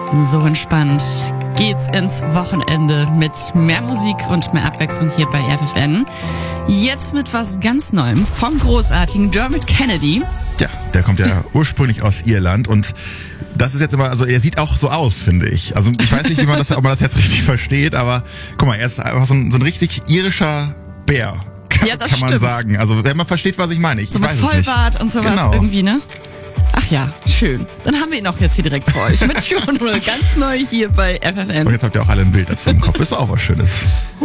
So entspannt geht's ins Wochenende mit mehr Musik und mehr Abwechslung hier bei FFN. Jetzt mit was ganz Neuem vom großartigen Dermot Kennedy. Ja, der kommt ja ursprünglich aus Irland und das ist jetzt immer, also er sieht auch so aus, finde ich. Also ich weiß nicht, ob man das jetzt richtig versteht, aber guck mal, er ist einfach so ein richtig irischer Bär. Ja, das kann man stimmt. sagen. Also wenn man versteht, was ich meine. Ich so mit weiß es nicht. Vollbart und sowas Genau. irgendwie, ne? Ach ja, schön. Dann haben wir ihn auch jetzt hier direkt für euch. Mit Funeral, ganz neu hier bei FFN. Und jetzt habt ihr auch alle ein Bild dazu im Kopf. Ist auch was Schönes.